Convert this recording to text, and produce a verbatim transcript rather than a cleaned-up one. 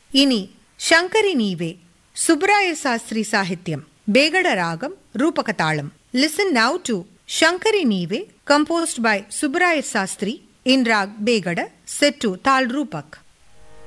இனி சங்கரி நீவே, சுப்பராய சாஸ்திரி சாகித்யம், பேகட ராகம், ரூபக தாளம். Listen now to Shankari Nive, composed by Subbaraya Sastry in rag Begada, set to Tal Rupak.